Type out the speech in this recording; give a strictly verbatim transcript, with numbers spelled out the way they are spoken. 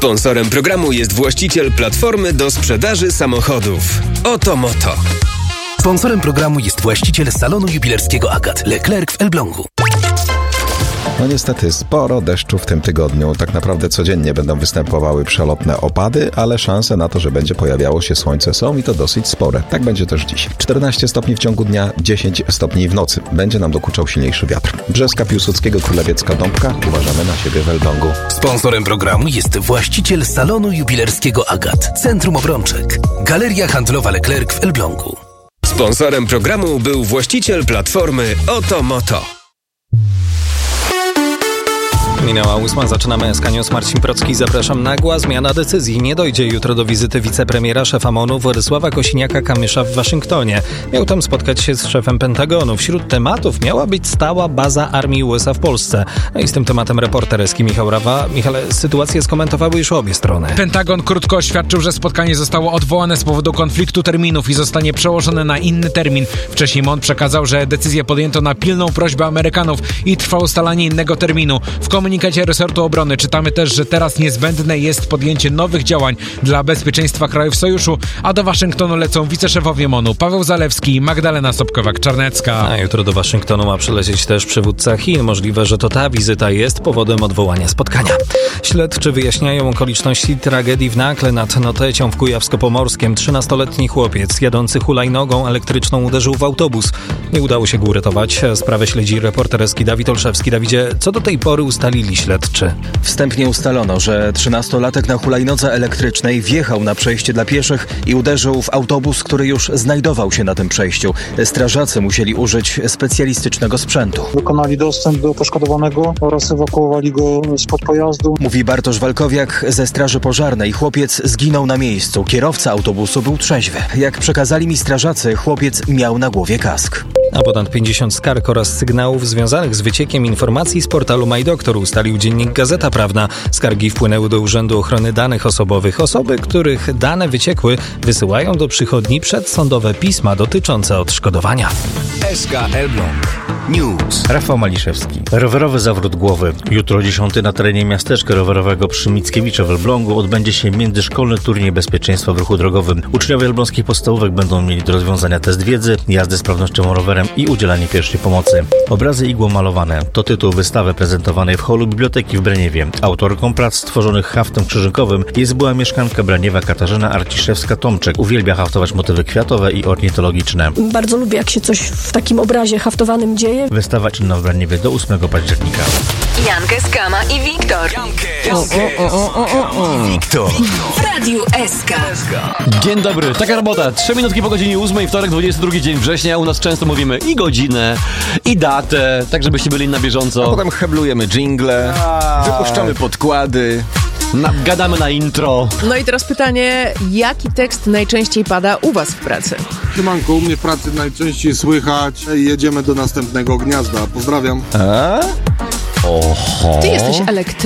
Sponsorem programu jest właściciel platformy do sprzedaży samochodów Oto Moto. Sponsorem programu jest właściciel salonu jubilerskiego Agat Leclerc w Elblągu. No niestety sporo deszczu w tym tygodniu. Tak naprawdę codziennie będą występowały przelotne opady, ale szanse na to, że będzie pojawiało się słońce są i to dosyć spore. Tak będzie też dziś. czternaście stopni w ciągu dnia, dziesięć stopni w nocy. Będzie nam dokuczał silniejszy wiatr. Brzeska Piłsudskiego, Królewiecka Dąbka. Uważamy na siebie w Elblągu. Sponsorem programu jest właściciel salonu jubilerskiego Agat, Centrum Obrączek, Galeria Handlowa Leclerc w Elblągu. Sponsorem programu był właściciel platformy Oto Moto. Minęła ósma, zaczynamy S K News. Marcin Procki, zapraszam. Nagła zmiana decyzji. Nie dojdzie jutro do wizyty wicepremiera szefa M O N-u Władysława Kosiniaka-Kamysza w Waszyngtonie. Miał tam spotkać się z szefem Pentagonu. Wśród tematów miała być stała baza armii U S A w Polsce. No i z tym tematem reporter S K I Michał Rawa. Michale, sytuację skomentowały już obie strony. Pentagon krótko oświadczył, że spotkanie zostało odwołane z powodu konfliktu terminów i zostanie przełożone na inny termin. Wcześniej M O N przekazał, że decyzję podjęto na pilną prośbę Amerykanów i trwa ustalanie innego terminu. W komunikacie W komunikacie resortu obrony czytamy też, że teraz niezbędne jest podjęcie nowych działań dla bezpieczeństwa krajów sojuszu, a do Waszyngtonu lecą wiceszefowie M O N-u Paweł Zalewski i Magdalena Sobkowiak-Czarnecka. A jutro do Waszyngtonu ma przylecieć też przywódca Chin. Możliwe, że to ta wizyta jest powodem odwołania spotkania. Śledczy wyjaśniają okoliczności tragedii w Nakle nad Notecią w Kujawsko-Pomorskiem. trzynastoletni chłopiec jadący hulajnogą elektryczną uderzył w autobus. Nie udało się go uratować. Sprawę śledzi reporter S K I Dawid Olszewski. Dawidzie, co do tej pory ustalili śledczy? Wstępnie ustalono, że trzynastolatek na hulajnodze elektrycznej wjechał na przejście dla pieszych i uderzył w autobus, który już znajdował się na tym przejściu. Strażacy musieli użyć specjalistycznego sprzętu. Wykonali dostęp do poszkodowanego oraz ewakuowali go spod pojazdu. Mówi Bartosz Walkowiak ze Straży Pożarnej. Chłopiec zginął na miejscu. Kierowca autobusu był trzeźwy. Jak przekazali mi strażacy, chłopiec miał na głowie kask. A ponad pięćdziesiąt skarg oraz sygnałów związanych z wyciekiem informacji z portalu MyDoktor ustalił dziennik Gazeta Prawna. Skargi wpłynęły do Urzędu Ochrony Danych Osobowych. Osoby, których dane wyciekły, wysyłają do przychodni przedsądowe pisma dotyczące odszkodowania. S K Elbląg News. Rafał Maliszewski. Rowerowy zawrót głowy. Jutro o dziesiątej na terenie miasteczka rowerowego przy Mickiewicza w Elblągu odbędzie się międzyszkolny turniej bezpieczeństwa w ruchu drogowym. Uczniowie elbląskich podstawówek będą mieli do rozwiązania test wiedzy, jazdę z prawnością rowerem i udzielanie pierwszej pomocy. Obrazy igłą malowane to tytuł wystawy prezentowanej w holu Biblioteki w Braniewie. Autorką prac stworzonych haftem krzyżynkowym jest była mieszkanka Braniewa Katarzyna Arciszewska-Tomczek. Uwielbia haftować motywy kwiatowe i ornitologiczne. Bardzo lubię, jak się coś w takim obrazie haftowanym dzieje. Wystawa czynna w Braniewie do ósmego października. Jankę, Skama i Wiktor. Wiktor. W Radiu S K. Dzień dobry, taka robota. Trzy minutki po godzinie ósmej, wtorek, dwudziesty drugi dzień września. U nas często mówimy i godzinę, i datę, tak żebyście byli na bieżąco. A potem heblujemy dżingle, wypuszczamy podkłady. Na, gadamy na intro. No i teraz pytanie, jaki tekst najczęściej pada u was w pracy? Siemanko, u mnie w pracy najczęściej słychać jedziemy do następnego gniazda. Pozdrawiam. A? Oho. Ty jesteś elektrykiem.